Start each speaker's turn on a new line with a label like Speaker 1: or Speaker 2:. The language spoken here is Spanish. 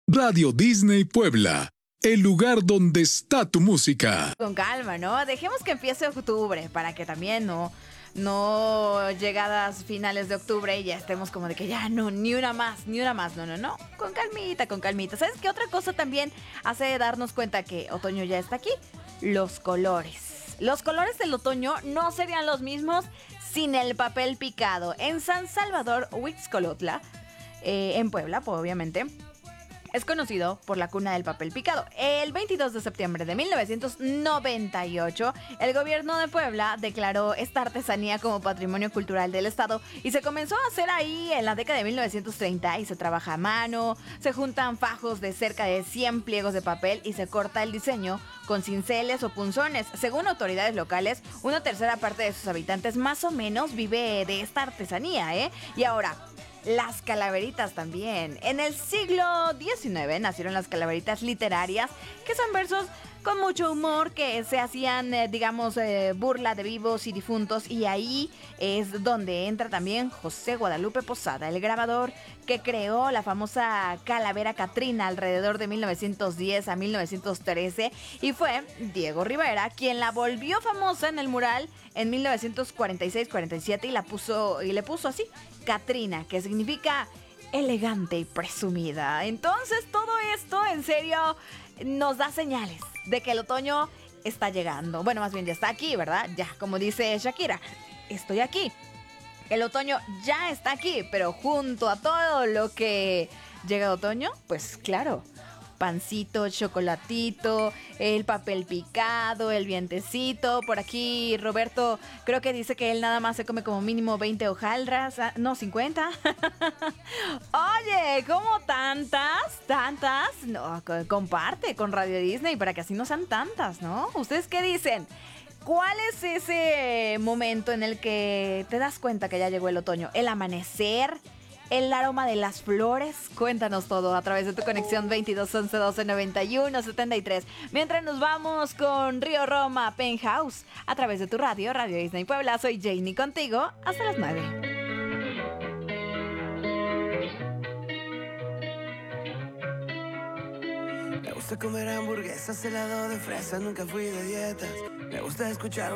Speaker 1: Radio Disney Puebla, el lugar donde está tu música.
Speaker 2: Con calma, ¿no? Dejemos que empiece octubre para que también no llegadas finales de octubre y ya estemos como de que ya no, ni una más. No. Con calmita. ¿Sabes qué otra cosa también hace darnos cuenta que otoño ya está aquí? Los colores. Los colores del otoño no serían los mismos sin el papel picado. En San Salvador, Huixcolotla, en Puebla, pues, obviamente, es conocido por la cuna del papel picado. El 22 de septiembre de 1998, el gobierno de Puebla declaró esta artesanía como patrimonio cultural del estado y se comenzó a hacer ahí en la década de 1930 y se trabaja a mano, se juntan fajos de cerca de 100 pliegos de papel y se corta el diseño con cinceles o punzones. Según autoridades locales, una tercera parte de sus habitantes más o menos vive de esta artesanía, ¿eh? Y ahora, las calaveritas también. En el siglo XIX nacieron las calaveritas literarias, que son versos con mucho humor que se hacían, burla de vivos y difuntos. Y ahí es donde entra también José Guadalupe Posada, el grabador que creó la famosa calavera Catrina alrededor de 1910 a 1913. Y fue Diego Rivera quien la volvió famosa en el mural en 1946-47 y le puso así, Catrina, que significa elegante y presumida. Entonces todo esto en serio nos da señales de que el otoño está llegando. Bueno, más bien ya está aquí, ¿verdad? Ya, como dice Shakira, estoy aquí. El otoño ya está aquí, pero junto a todo lo que llega de otoño, pues claro, pancito, chocolatito, el papel picado, el vientecito. Por aquí Roberto creo que dice que él nada más se come como mínimo 20 hojaldras, no, 50. Oye, ¿cómo tantas? No, comparte con Radio Disney para que así no sean tantas, ¿no? ¿Ustedes qué dicen? ¿Cuál es ese momento en el que te das cuenta que ya llegó el otoño? ¿El amanecer? ¿El aroma de las flores? Cuéntanos todo a través de tu conexión 22 11 12 91 73. Mientras nos vamos con Río Roma Penthouse a través de tu radio, Radio Disney Puebla. Soy Janie contigo hasta las 9.
Speaker 3: Me gusta comer hamburguesas, helado de fresa, nunca fui de dietas. Me gusta escuchar